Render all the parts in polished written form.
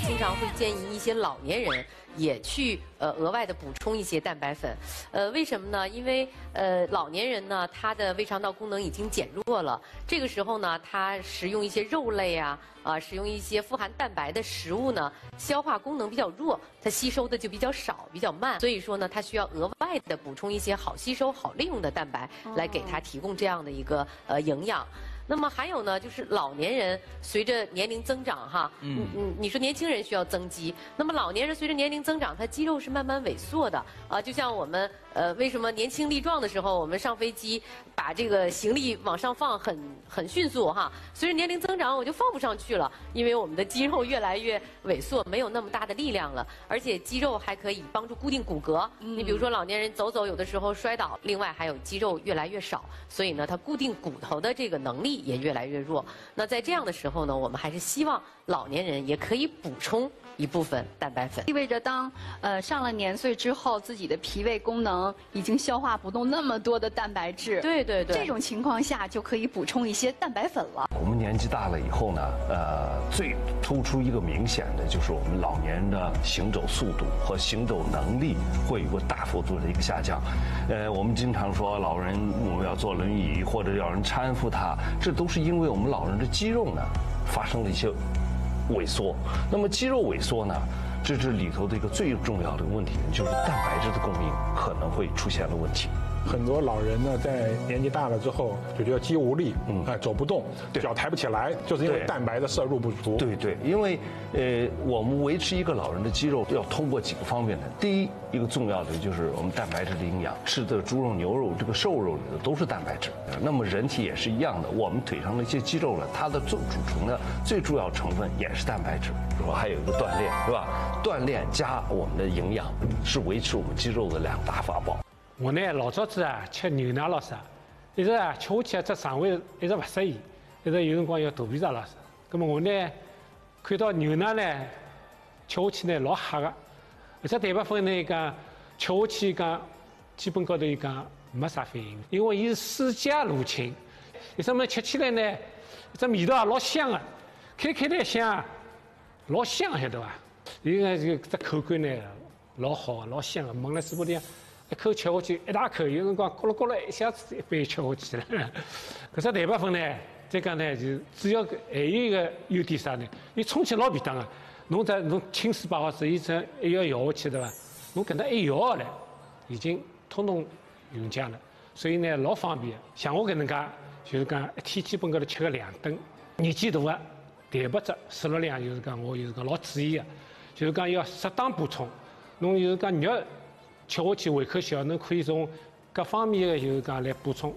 经常会建议一些老年人也去额外的补充一些蛋白粉。为什么呢？因为老年人呢，他的胃肠道功能已经减弱了，这个时候呢，他食用一些肉类啊，食用一些富含蛋白的食物呢，消化功能比较弱，它吸收的就比较少，比较慢。所以说呢，它需要额外的补充一些好吸收、好利用的蛋白，来给它提供这样的一个营养。那么还有呢，就是老年人随着年龄增长哈，你说年轻人需要增肌，那么老年人随着年龄增长，他肌肉是慢慢萎缩的啊。就像我们为什么年轻力壮的时候，我们上飞机把这个行李往上放很迅速哈，随着年龄增长我就放不上去了，因为我们的肌肉越来越萎缩，没有那么大的力量了，而且肌肉还可以帮助固定骨骼。你比如说老年人走走，有的时候摔倒，另外还有肌肉越来越少，所以呢，它固定骨头的这个能力也越来越弱。那在这样的时候呢，我们还是希望老年人也可以补充一部分蛋白粉。 意味着当上了年岁之后，自己的脾胃功能已经消化不动那么多的蛋白质。 对对对。 这种情况下就可以补充一些蛋白粉了。 我们年纪大了以后呢，最突出一个明显的就是我们老年人的行走速度和行走能力会有个大幅度的一个下降。我们经常说老人我们要坐轮椅或者要人搀扶他，这都是因为我们老人的肌肉呢发生了一些萎缩。那么肌肉萎缩呢，这里头的一个最重要的问题就是蛋白质的供应可能会出现了问题。 很多老人呢，在年纪大了之后就觉得肌无力，走不动，脚抬不起来，就是因为蛋白的摄入不足。 对对，因为我们维持一个老人的肌肉要通过几个方面的。第一，一个重要的就是我们蛋白质的营养，吃的猪肉、牛肉、这个瘦肉里头都是蛋白质。那么人体也是一样的，我们腿上的一些肌肉呢，它的组成的最主要成分也是蛋白质。说还有一个锻炼，是吧？锻炼加我们的营养是维持我们肌肉的两大法宝。 我呢老早子吃牛奶咯啥，一直吃下去这肠胃一直不适宜，一直有辰光要肚皮胀咯啥。那么我呢看到牛奶呢吃下去呢老黑个，而且蛋白粉呢讲吃下去讲基本高头讲没啥反应，因为伊是水解乳清，为什么吃起来呢这味道也老香个，开来香，老香晓得伐？伊个这口感呢老好老香个，蒙在嘴巴里。一口吃下去，一大口，有辰光咕噜咕噜一下子一杯吃下去了。搿只蛋白粉呢，再讲呢，就主要还有一个优点啥呢？伊充气老便当个，侬轻水8毫子，伊这一摇摇下去对伐？侬搿能一摇下来，已经统统用浆了，所以呢老方便。像我搿能介，就是讲一天基本高头吃个2顿。年纪大个，蛋白质摄入量就是讲我就是讲老注意个，就是讲要适当补充。侬就是讲肉。吃下去胃口小，侬可以从各方面的就是讲来补充。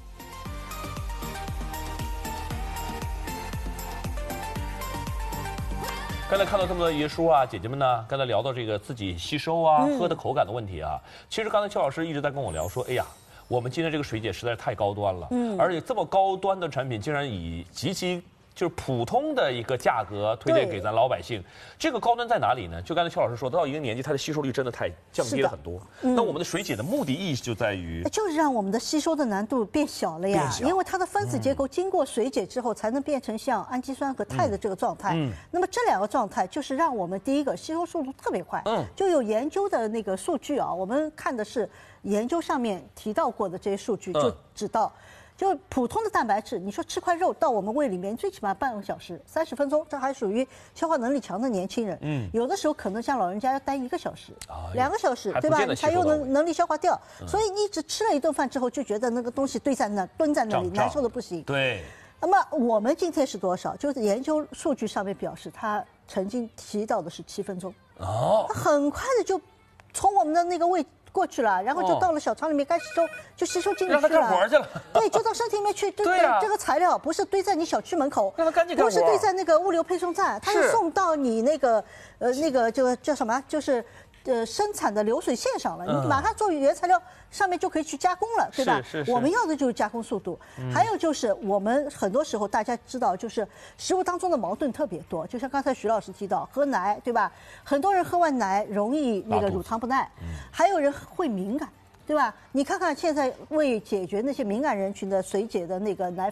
刚才看到这么多爷叔啊、姐姐们呢，刚才聊到这个自己吸收啊、喝的口感的问题啊。其实刚才邱老师一直在跟我聊说，哎呀，我们今天这个水解实在是太高端了，而且这么高端的产品竟然以极其就是普通的一个价格推荐给咱老百姓，这个高端在哪里呢？就刚才邱老师说，到一个年纪，它的吸收率真的太降低了很多。那我们的水解的目的意义就在于， 就是让我们的吸收的难度变小了呀，因为它的分子结构经过水解之后，才能变成像氨基酸和肽的这个状态。那么这2个状态就是让我们第一个吸收速度特别快。就有研究的那个数据啊，我们看的是研究上面提到过的这些数据，就知道。就普通的蛋白质，你说吃块肉到我们胃里面，最起码半个小时、30分钟，这还属于消化能力强的年轻人。有的时候可能像老人家要待1个小时、2个小时，对吧？你才有能力消化掉。所以你只吃了一顿饭之后，就觉得那个东西蹲在那里，难受的不行。 对。 那么我们今天是多少？就是研究数据上面表示，他曾经提到的是7分钟。它很快的就从我们的那个胃过去了，然后就到了小肠里面该吸收，就吸收进去了。 让他干活去了。 对，就到身体里面去。对啊。这个材料不是堆在你小区门口， 让他赶紧干活。 不是堆在那个物流配送站，它是送到你那个这个叫什么？就是生产的流水线上了，你马上做原材料，上面就可以去加工了，对吧？ 是。 我们要的就是加工速度。还有就是我们很多时候大家知道，就是食物当中的矛盾特别多，就像刚才徐老师提到喝奶，对吧？很多人喝完奶容易那个乳糖不耐，还有人会敏感，对吧？你看看现在为解决那些敏感人群的水解的那个奶粉。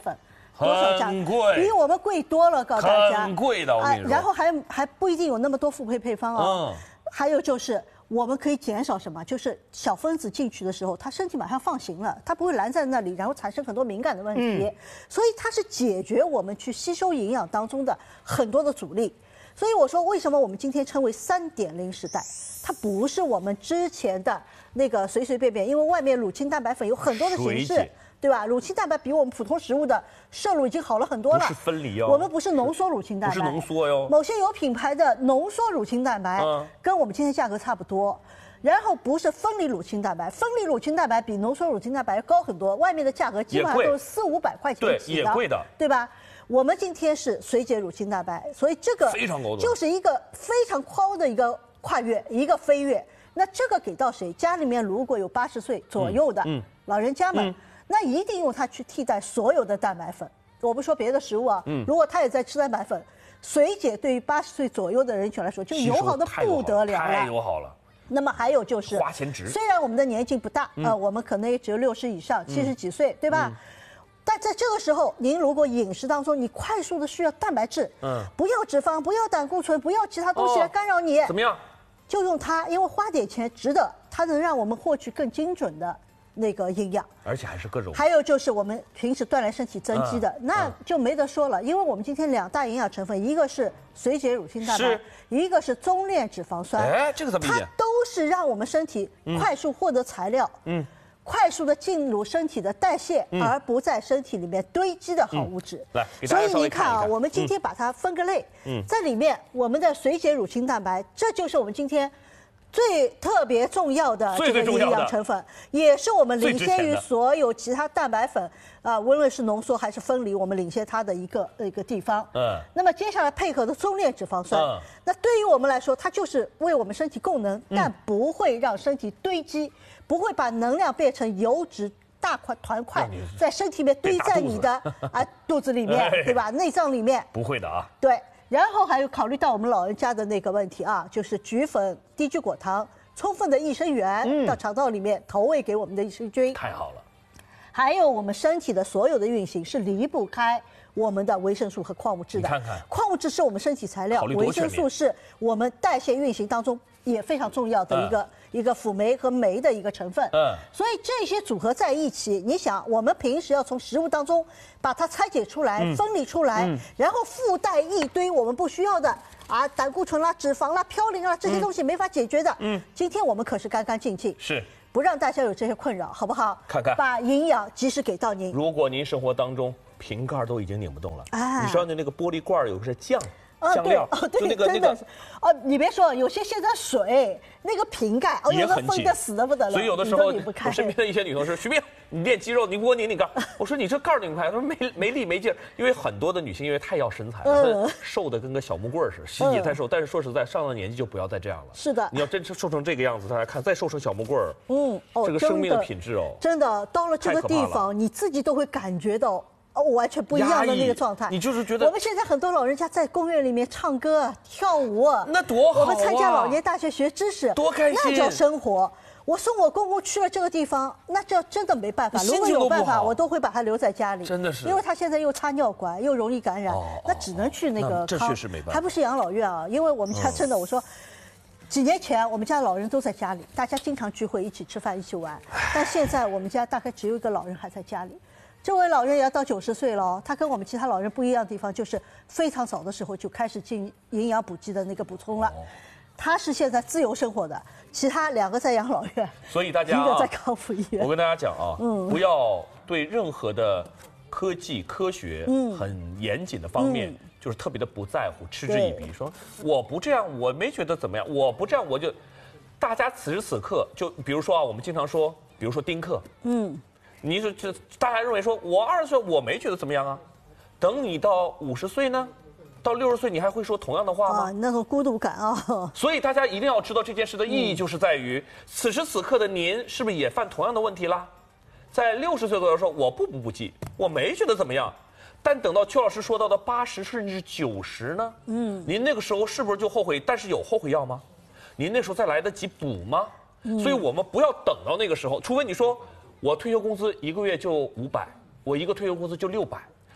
多少价？ 很贵， 比我们贵多了，告诉大家。 很贵的，我跟你说。 然后还不一定有那么多复配配方哦。还有就是我们可以减少什么？就是小分子进去的时候，它身体马上放行了，它不会拦在那里，然后产生很多敏感的问题。所以它是解决我们去吸收营养当中的很多的阻力。所以我说，为什么我们今天称为3.0时代？它不是我们之前的那个随随便便，因为外面乳清蛋白粉有很多的形式，对吧？乳清蛋白比我们普通食物的摄入已经好了很多了。 不是分离哦， 我们不是浓缩乳清蛋白， 不是浓缩哟。 某些有品牌的浓缩乳清蛋白，跟我们今天价格差不多。然后不是分离乳清蛋白，分离乳清蛋白比浓缩乳清蛋白高很多，外面的价格基本上都是400-500块钱起的， 也贵的， 对吧？我们今天是水解乳清蛋白，所以这个非常高端， 就是一个非常高的一个跨越，一个飞跃。那这个给到谁？家里面如果有80岁左右的老人家们，那一定用它去替代所有的蛋白粉。我不说别的食物啊，如果他也在吃蛋白粉，水解对于80岁左右的人群来说就友好的不得了了， 太友好了。 那么还有就是花钱值， 虽然我们的年纪不大，我们可能也只有60以上，70几岁，对吧？但在这个时候，您如果饮食当中你快速的需要蛋白质，不要脂肪，不要胆固醇，不要其他东西来干扰你， 怎么样？ 就用它，因为花点钱值得，它能让我们获取更精准的那个营养， 而且还是各种。 还有就是我们平时锻炼身体增肌的，那就没得说了，因为我们今天2大营养成分，一个是水解乳清蛋白，一个是中链脂肪酸。 哎，这个怎么理解？ 它都是让我们身体快速获得材料，快速的进入身体的代谢，而不在身体里面堆积的好物质。 来，给大家稍微看一看。 所以你看啊，我们今天把它分个类，在里面我们的水解乳清蛋白，这就是我们今天最特别重要的这个营养成分，也是我们领先于所有其他蛋白粉无论是浓缩还是分离，我们领先它的一个地方。那么接下来配合的中链脂肪酸，那对于我们来说，它就是为我们身体供能，但不会让身体堆积，不会把能量变成油脂大团块在身体里面堆在你的肚子里面，对吧？内脏里面不会的啊。 对。然后还有考虑到我们老人家的那个问题啊，就是菊粉、低聚果糖，充分的益生元到肠道里面投喂给我们的益生菌， 太好了。 还有我们身体的所有的运行是离不开我们的维生素和矿物质的。 你看看， 矿物质是我们身体材料，维生素是我们代谢运行当中也非常重要的一个辅酶和酶的一个成分。所以这些组合在一起，你想，我们平时要从食物当中把它拆解出来、分离出来，然后附带一堆我们不需要的胆固醇啦、脂肪啦、嘌呤啦这些东西没法解决的。今天我们可是干干净净， 是不让大家有这些困扰，好不好？ 看看， 把营养及时给到您。 如果您生活当中瓶盖都已经拧不动了，你说那个玻璃罐有个是酱料， 对，真的是你别说，有些现在水那个瓶盖， 也很紧， 封死得不得了。 所以有的时候，我身边的一些女同事，徐斌，你练肌肉，你给我拧拧盖。我说你这盖拧不开，她说没力没劲儿。因为很多的女性因为太要身材了，瘦的跟个小木棍似的，心也太瘦。但是说实在，上了年纪就不要再这样了。 是的， 你要真瘦成这个样子，大家看，再瘦成小木棍儿，这个生命的品质真的到了这个地方，你自己都会感觉到。完全不一样的那个状态， 你就是觉得我们现在很多老人家在公园里面唱歌、跳舞， 那多好啊！ 我们参加老年大学学知识， 多开心， 那叫生活。我送我公公去了这个地方，那这真的没办法。如果有办法，我都会把他留在家里。 真的是， 因为他现在又插尿管，又容易感染，那只能去那个这确实没办法， 还不是养老院啊？因为我们家真的，我说。几年前，我们家老人都在家里，大家经常聚会，一起吃饭，一起玩。但现在我们家大概只有一个老人还在家里。这位老人也要到90岁了，他跟我们其他老人不一样的地方，就是非常早的时候就开始进营养补剂的那个补充了。他是现在自由生活的，其他2个在养老院， 所以大家一个在康复医院。 我跟大家讲不要对任何的科技科学很严谨的方面。就是特别的不在乎，嗤之以鼻，说我不这样，我没觉得怎么样，我不这样我就，大家此时此刻就比如说我们经常说，比如说丁克，你说这大家认为说我20岁我没觉得怎么样啊，等你到50岁呢，到60岁你还会说同样的话吗？ 那种孤独感啊。 所以大家一定要知道这件事的意义，就是在于此时此刻的您是不是也犯同样的问题啦？在60岁左右说我不补补剂，我没觉得怎么样。但等到邱老师说到的80甚至90呢？您那个时候是不是就后悔？但是有后悔药吗？您那时候再来得及补吗？所以我们不要等到那个时候，除非你说我退休工资1个月就500，我一个退休工资就600，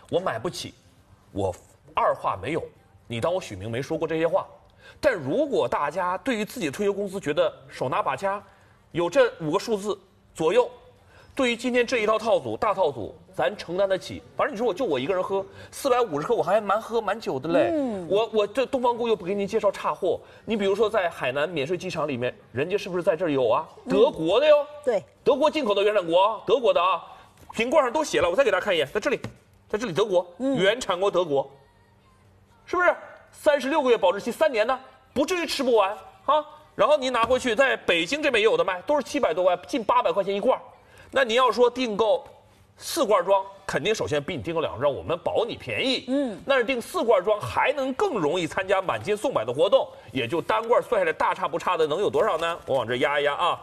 我买不起，我二话没有，你当我许明没说过这些话。但如果大家对于自己的退休工资觉得手拿把掐，有这5个数字左右，对于今天这一套套组大套组，咱承担得起。反正你说我一个人喝450克，我还喝蛮久的嘞。我这东方购又不给您介绍差货。你比如说在海南免税机场里面，人家是不是在这儿有啊？德国的哟， 对， 德国进口的原产国，德国的啊，瓶罐上都写了。我再给大家看一眼，在这里德国，原产国德国，是不是？36个月保质期，3年呢，不至于吃不完啊。然后你拿回去，在北京这边也有的卖，都是700多块，近800块钱一罐。那你要说订购4罐装，肯定首先比你订购2罐，我们保你便宜。但是订4罐装还能更容易参加满金送买的活动，也就单罐算下来大差不差的能有多少呢？我往这压一压啊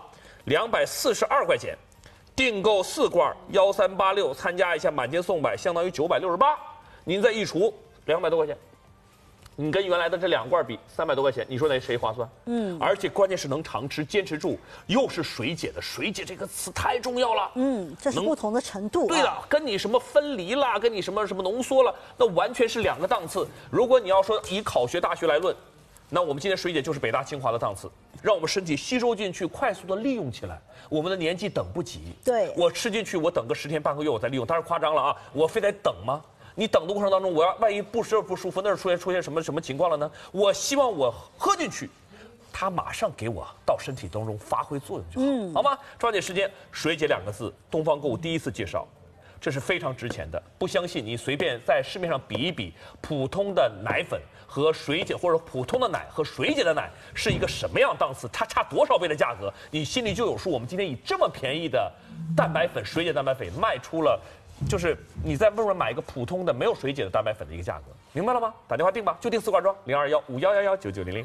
，242块钱，订购4罐1386，参加一下满金送买，相当于968。您再一除，200多块钱。你跟原来的这2罐比，300多块钱，你说谁划算？而且关键是能常吃，坚持住，又是水解的，水解这个词太重要了。 这是不同的程度。 对了，跟你什么分离啦，跟你什么浓缩了，那完全是2个档次。如果你要说以考学大学来论，那我们今天水解就是北大清华的档次，让我们身体吸收进去，快速的利用起来。我们的年纪等不及， 对， 我吃进去，我等个10天半个月我再利用，当然夸张了啊，我非得等吗？你等的过程当中，我要万一不舒服，那出现什么情况了呢？我希望我喝进去，它马上给我到身体当中发挥作用就好，好吗？抓紧时间，水解2个字，东方购物第一次介绍，这是非常值钱的。不相信你随便在市面上比一比，普通的奶粉和水解，或者普通的奶和水解的奶是一个什么样档次，它差多少倍的价格，你心里就有数。我们今天以这么便宜的蛋白粉，水解蛋白粉卖出了。就是你在外面买一个普通的没有水解的蛋白粉的一个价格，明白了吗？打电话订吧，就订4罐装，0215119900。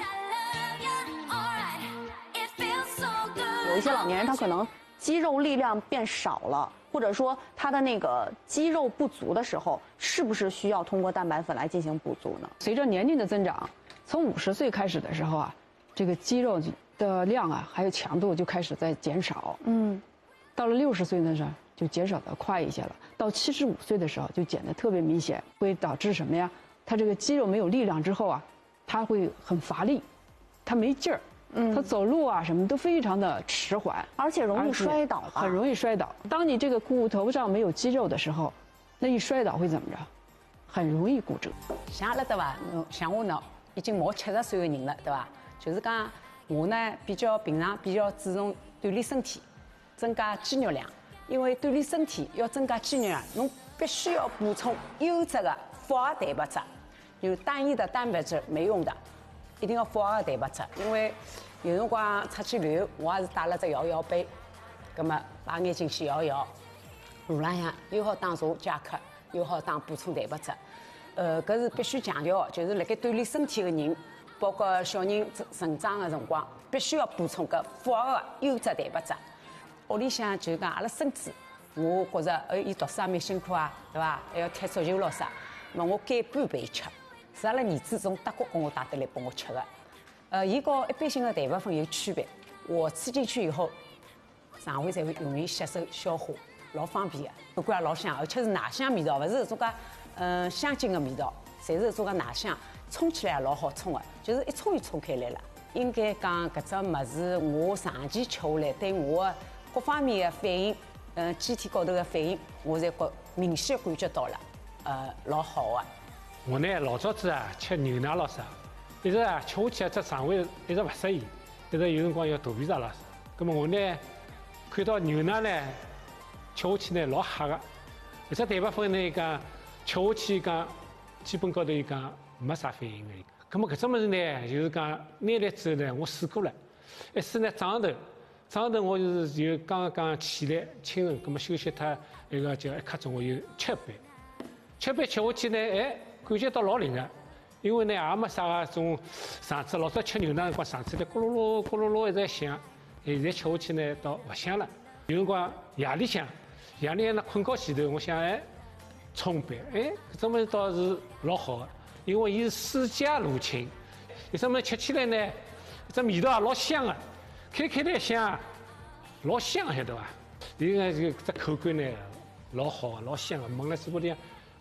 有一些老年人他可能肌肉力量变少了，或者说他的那个肌肉不足的时候，是不是需要通过蛋白粉来进行补足呢？ 随着年龄的增长，从50岁开始的时候啊，这个肌肉的量啊还有强度就开始在减少。到了60岁的时候就减少的快一些了，到75岁的时候就减得特别明显，会导致什么呀？他这个肌肉没有力量之后啊，他会很乏力，他没劲儿，他走路啊什么都非常的迟缓， 而且容易摔倒， 很容易摔倒。当你这个骨头上没有肌肉的时候，那一摔倒会怎么着？很容易骨折。 像阿拉对伐？像我呢，已经毛70岁的人了，对伐？就是讲我呢平常比较注重锻炼身体，增加肌肉量。因为锻炼身体要增加肌肉量，侬必须要补充优质的复合蛋白质，有单一的蛋白质没用的，一定要复合蛋白质。因为有辰光出去旅游，我也是带了只摇摇杯，葛么把眼睛去摇摇，路浪向又好打茶解渴，又好打补充蛋白质。搿是必须强调，就是辣盖锻炼身体的人，包括小人成长的辰光，必须要补充搿复合的优质蛋白质。屋里向就是讲阿拉孙子，我觉着伊读书也蛮辛苦啊，对伐？还要踢足球咯啥，那么我改半杯吃，是阿拉儿子从德国跟我带得来帮我吃的。伊和一般性的蛋白粉有区别，我吃进去以后，肠胃才会容易吸收消化，老方便的，口感老香，而且是奶香味道，勿是种介香精的味道，侪是种介奶香，冲起来也老好冲的，就是一冲就冲开来了。应该讲搿只物事，我长期吃下来，对我的各方面的反应，机体高头的反应，我才明显感觉到了，老好的。 我呢老早子啊吃牛奶咯啥，一直啊吃下去啊，这肠胃一直勿适宜，一直有辰光要大便啥咯啥。那么我呢看到牛奶呢吃下去呢老黑个，而且蛋白粉呢讲吃下去讲基本高头讲没啥反应的。那么搿只物事呢就是讲拿来之后呢我试过了，一试呢早上头我就刚刚起来，清晨，葛么休息脱一个叫1刻钟，我有7杯吃下去呢，感觉到老灵个，因为呢也没啥个种肠子，老早吃牛奶辰光肠子里咕噜噜一直响，现在吃下去呢倒勿响了。有辰光夜里向呢困觉前头，我想冲杯，搿只物事倒是老好个，因为伊是水解乳清，有什么吃起来呢，这味道也老香个。开来香，老香，晓得伐？伊个这口感呢，老好，老香个，闻了嘴巴里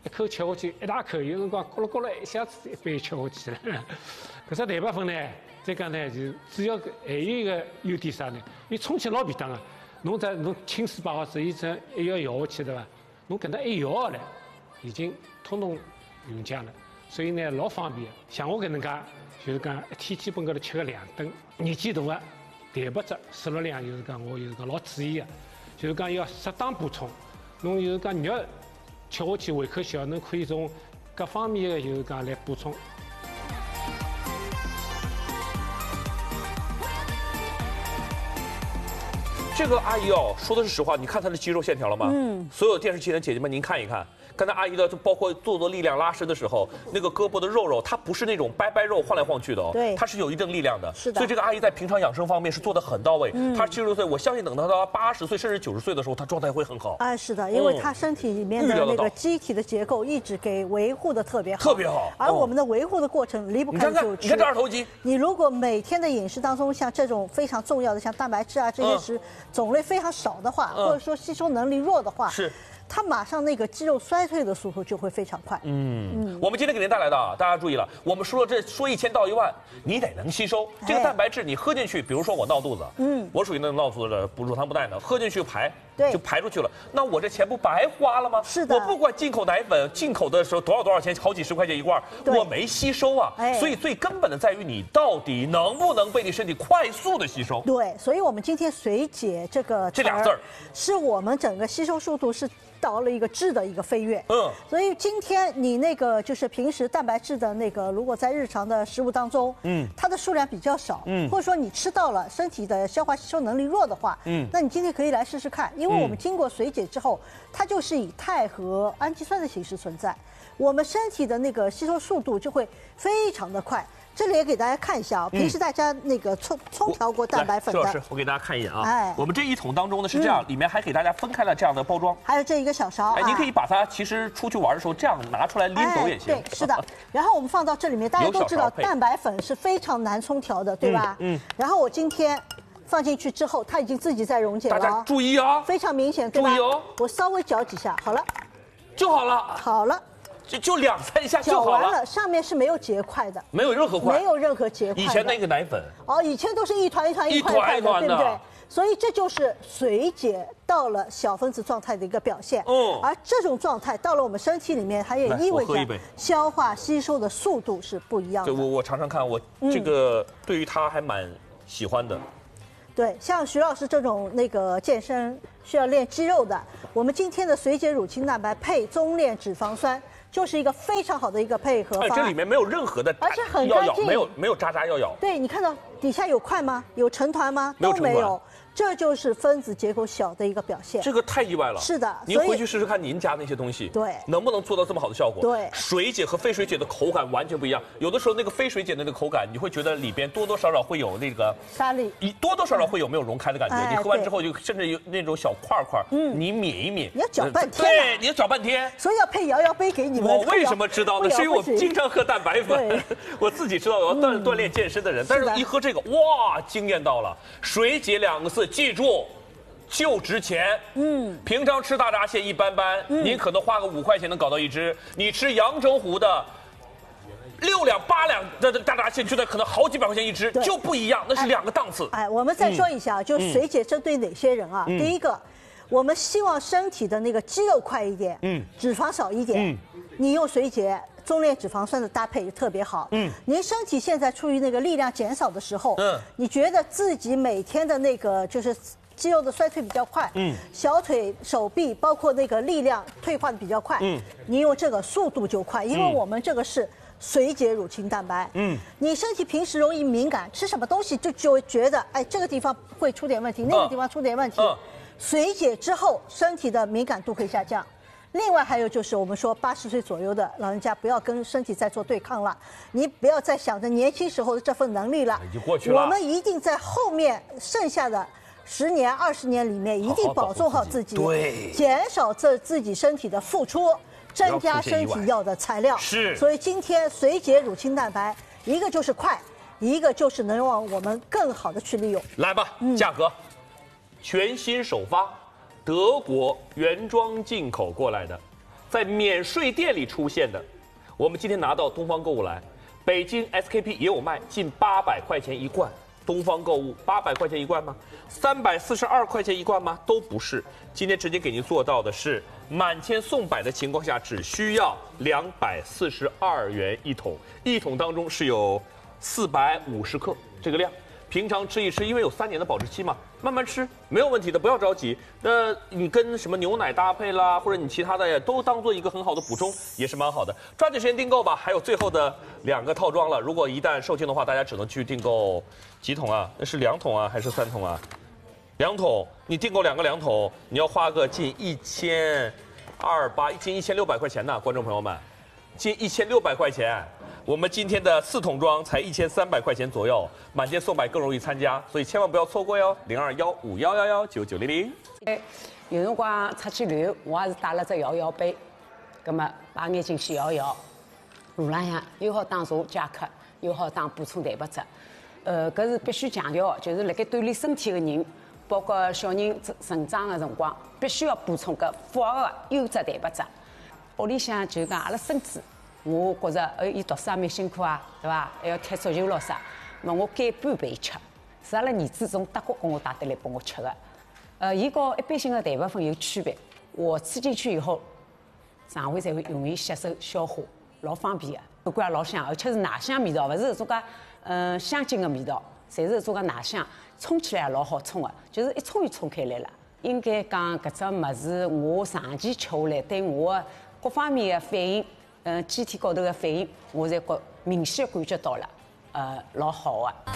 一口吃下去一大口，有辰光咕噜咕噜一下子一杯吃下去了。搿只蛋白粉呢，再讲呢，就主要还有一个优点啥呢？伊充气老便当啊，侬轻水摆好之后，伊这一摇摇下去对伐？侬搿能一摇下来，已经统统用浆了，所以呢老方便。像我搿能介，就是讲一天基本高头吃个2顿，年纪大个蛋白质摄入量就是讲我就是讲老注意个，就是讲要适当补充。侬就是讲肉吃下去胃口小，侬可以从各方面的就是讲来补充。 这个阿姨哦，说的是实话，你看她的肌肉线条了吗？所有电视机前的姐姐们，您看一看，刚才阿姨的就包括做力量拉伸的时候，那个胳膊的肉，它不是那种掰肉晃来晃去的哦， 对， 它是有一定力量的。 是的。 所以这个阿姨在平常养生方面是做得很到位。她76岁，我相信等到她80岁甚至90岁的时候，她状态会很好。 是的，因为她身体里面的那个机体的结构一直给维护的特别好， 特别好。 而我们的维护的过程离不开就你看这二头肌。 你如果每天的饮食当中像这种非常重要的，像蛋白质啊这些是种类非常少的话，或者说吸收能力弱的话， 是。 它马上那个肌肉衰退的速度就会非常快。 我们今天给您带来的，大家注意了，我们说1000到1万，你得能吸收这个蛋白质，你喝进去，比如说我闹肚子，我属于那种闹肚子的乳糖不耐的，喝进去就排出去了，那我这钱不白花了吗？ 是的， 我不管进口奶粉，进口的时候多少钱，好几10块钱一罐，我没吸收啊。所以最根本的在于你到底能不能被你身体快速的吸收。 对，所以我们今天水解这2字儿，是我们整个吸收速度是到了一个质的一个飞跃。所以今天你那个就是平时蛋白质的那个，如果在日常的食物当中，它的数量比较少，或者说你吃到了身体的消化吸收能力弱的话，那你今天可以来试试看，因为我们经过水解之后，它就是以肽和氨基酸的形式存在，我们身体的那个吸收速度就会非常的快。这里也给大家看一下啊，平时大家那个冲调过蛋白粉的， 周老师，我给大家看一眼啊。我们这一桶当中呢是这样，里面还给大家分开了这样的包装， 还有这一个小勺。 您可以把它其实出去玩的时候这样拿出来拎走也行。 对，是的。然后我们放到这里面，大家都知道蛋白粉是非常难冲调的，对吧？然后我今天放进去之后，它已经自己在溶解了。 大家注意啊， 非常明显，对吧？ 注意哦， 我稍微搅几下，好了， 就好了。 好了。 就2、3下就好了。 搅完了，上面是没有结块的， 没有任何块， 没有任何结块。 以前那个奶粉以前都是一团一块的，对不对？所以这就是水解到了小分子状态的一个表现。而这种状态到了我们身体里面，它也意味着消化吸收的速度是不一样的。 我尝尝看，我这个对于它还蛮喜欢的。 对，像徐老师这种那个健身需要练肌肉的，我们今天的水解乳清蛋白配中链脂肪酸。就是一个非常好的一个配合方案， 这里面没有任何的， 而且很干净， 没有渣渣要咬。 对，你看到底下有块吗？有成团吗？都没有。这就是分子结构小的一个表现。 这个太意外了。 是的， 您回去试试看您家那些东西， 对， 能不能做到这么好的效果？ 对， 水解和非水解的口感完全不一样。有的时候那个非水解的那个口感，你会觉得里边多多少少会有那个沙粒， 多多少少会有没有溶开的感觉。你喝完之后就甚至有那种小块块，你抿一抿， 你要搅半天。 对，你要搅半天。 所以要配摇摇杯给你们。 我为什么知道呢？是因为我经常喝蛋白粉，我自己知道我要锻炼健身的人，但是一喝这个，哇，惊艳到了。水解2个字，记住。就值钱，平常吃大闸蟹一般般，您可能花个5块钱能搞到1只，你吃阳澄湖的6两8两的大闸蟹，就得可能好几百块钱1只，就不一样，那是2个档次。 我们再说一下，就水解针对哪些人啊？第一个，我们希望身体的那个肌肉快一点，脂肪少一点，你用水解。中链脂肪酸的搭配特别好。您身体现在处于那个力量减少的时候，你觉得自己每天的那个就是肌肉的衰退比较快，小腿、手臂包括那个力量退化的比较快，你用这个速度就快，因为我们这个是水解乳清蛋白。你身体平时容易敏感，吃什么东西就觉得这个地方会出点问题，那个地方出点问题，水解之后身体的敏感度会下降。另外还有就是我们说80岁左右的老人家不要跟身体再做对抗了，你不要再想着年轻时候的这份能力了， 已经过去了。 我们一定在后面剩下的10年、20年里面一定保重好自己， 对， 减少自己身体的付出，增加身体要的材料。 是， 所以今天水解乳清蛋白，一个就是快，一个就是能让我们更好的去利用。 来吧，价格，全新首发。德国原装进口过来的， 在免税店里出现的，我们今天拿到东方购物来，北京 SKP 也有卖，近800块钱一罐。东方购物800块钱一罐吗？342块钱一罐吗？都不是。今天直接给您做到的是满千送百的情况下，只需要242元一桶，一桶当中是有450克这个量。平常吃一吃，因为有3年的保质期嘛，慢慢吃没有问题的，不要着急。那你跟什么牛奶搭配啦，或者你其他的都当做一个很好的补充，也是蛮好的。抓紧时间订购吧，还有最后的2个套装了。如果一旦售罄的话，大家只能去订购几桶啊？那是2桶啊，还是3桶啊？2桶，你订购2个2桶，你要花个近1280，近1600块钱呢，观众朋友们，近1600块钱。我们今天的4桶装才1300块钱左右，满街送百更容易参加，所以千万不要错过哟！0215119900。 有辰光出去旅游，我也是带了只摇摇杯，葛么把眼睛去摇摇，路浪向又好打茶解渴，又好打补充蛋白质。搿是必须强调，就是辣盖锻炼身体的人，包括小人成长的辰光，必须要补充搿复合的优质蛋白质。屋里向就讲阿拉孙子。我觉着，伊读书也蛮辛苦啊，对伐？还要踢足球咯啥，那我改半杯吃，是阿拉儿子从德国跟我带得来拨我吃的。伊和一般性的蛋白粉有区别。我吃进去以后，肠胃才会容易吸收消化，老方便的，口感老香，而且是奶香味道，勿是种介香精的味道，侪是种介奶香，冲起来也老好冲的，就是一冲就冲开来了。应该讲搿只物事，我长期吃下来，对我各方面的反应。机体高头的反应，我才明显感觉到了，老好啊。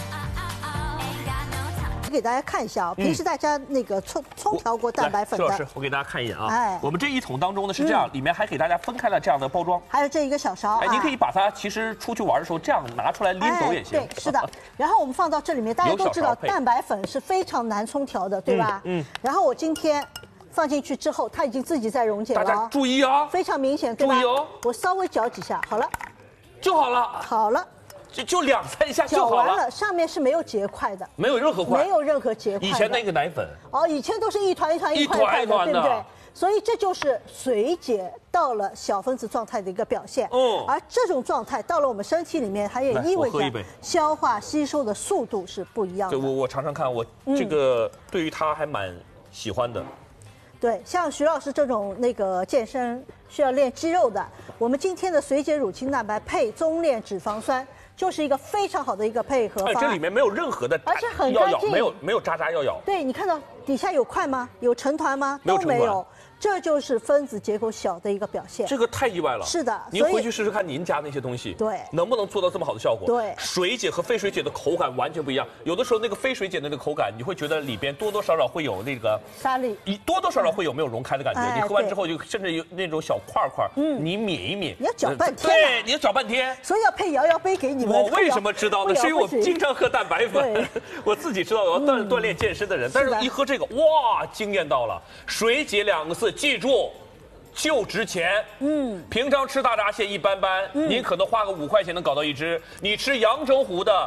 给大家看一下啊，平时大家那个冲调过蛋白粉的。 周老师，我给大家看一眼啊。哎，我们这一桶当中呢是这样，里面还给大家分开了这样的包装， 还有这一个小勺。 哎，您可以把它其实出去玩的时候这样拿出来拎走也行。 对，是的。然后我们放到这里面，大家都知道蛋白粉是非常难冲调的，对吧？然后我今天。放进去之后，它已经自己在溶解了。 大家注意啊， 非常明显，对吧？ 注意哦， 我稍微搅几下，好了， 就好了。 好了， 就2、3下就好了。 搅完了，上面是没有结块的， 没有任何块， 没有任何结块。 以前那个奶粉哦，以前都是一团一团一块的，对不对？所以这就是水解到了小分子状态的一个表现。而这种状态到了我们身体里面，它也意味着消化吸收的速度是不一样的。 我尝尝看，我这个对于它还蛮喜欢的。 对，像徐老师这种那个健身需要练肌肉的，我们今天的水解乳清蛋白配中链脂肪酸，就是一个非常好的一个配合方案。 这里面没有任何的， 而且很干净， 没有渣渣要咬。 对，你看到底下有块吗？有成团吗？都没有。这就是分子结构小的一个表现。 这个太意外了。 是的， 您回去试试看您家那些东西， 对， 能不能做到这么好的效果？ 对， 水解和非水解的口感完全不一样。有的时候那个非水解的那个口感，你会觉得里边多多少少会有那个沙粒， 多多少少会有没有溶开的感觉。你喝完之后就甚至有那种小块块，你抿一抿， 你要搅半天。 对，你要搅半天。 所以要配摇摇杯给你们。 我为什么知道呢？是因为我经常喝蛋白粉，我自己知道我要锻炼健身的人，但是一喝这个，哇，惊艳到了。水解2个字，记住。就值钱，平常吃大闸蟹一般般，您可能花个5块钱能搞到一只，你吃阳澄湖的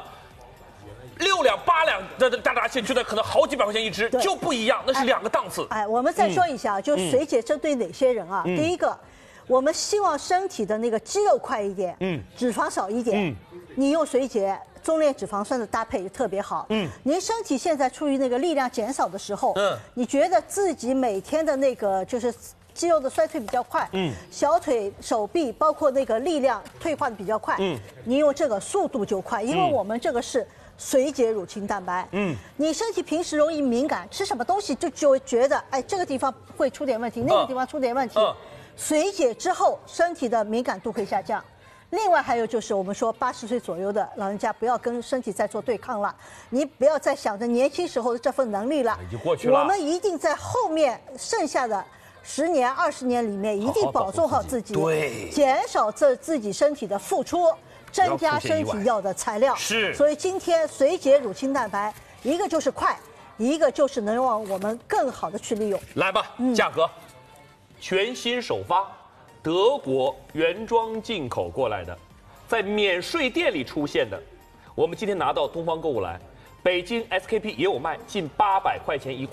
6两8两的大闸蟹，就得可能好几百块钱一只，就不一样，那是2个档次。 哎，我们再说一下，就水解针对哪些人啊？第一个，我们希望身体的那个肌肉快一点，脂肪少一点，你用水解。中链脂肪酸的搭配特别好。您身体现在处于那个力量减少的时候，你觉得自己每天的那个就是肌肉的衰退比较快，小腿、手臂包括那个力量退化的比较快，你用这个速度就快，因为我们这个是水解乳清蛋白。你身体平时容易敏感，吃什么东西就觉得哎这个地方会出点问题，那个地方出点问题，水解之后身体的敏感度会下降。另外还有就是我们说80岁左右的老人家不要跟身体再做对抗了，你不要再想着年轻时候的这份能力了， 已经过去了。 我们一定在后面剩下的10年、20年里面一定保重好自己， 对， 减少自己身体的付出，增加身体要的材料。 是。 所以今天水解乳清蛋白，一个就是快，一个就是能让我们更好的去利用。 来吧，价格，全新首发。德国原装进口过来的，在免税店里出现的，我们今天拿到东方购物来，北京 SKP 也有卖，近800块钱一罐。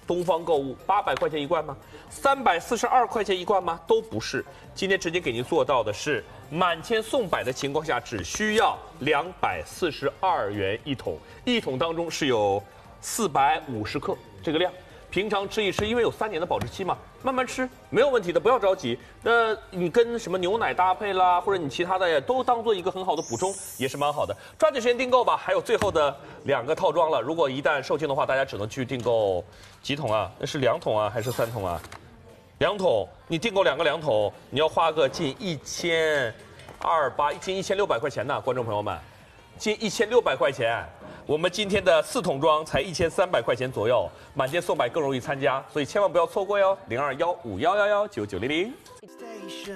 东方购物800块钱一罐吗？342块钱一罐吗？都不是。今天直接给您做到的是满千送百的情况下，只需要242元一桶，一桶当中是有450克这个量。平常吃一吃，因为有3年的保质期嘛，慢慢吃没有问题的，不要着急。那你跟什么牛奶搭配啦，或者你其他的都当做一个很好的补充，也是蛮好的。抓紧时间订购吧，还有最后的2个套装了。如果一旦售罄的话，大家只能去订购几桶啊？那是2桶啊，还是3桶啊？2桶，你订购2个2桶，你要花个近1280，近1600块钱呢，观众朋友们，近1600块钱。我们今天的4桶装才1300块钱左右，满街送百更容易参加，所以千万不要错过哟！0215119900。